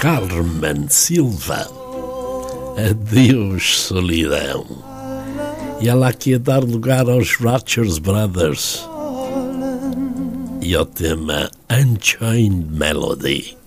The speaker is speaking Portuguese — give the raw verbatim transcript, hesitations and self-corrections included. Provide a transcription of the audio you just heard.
Carmen Silva, Adeus Solidão. E ela aqui a dar lugar aos Rogers Brothers e ao tema Unchained Melody.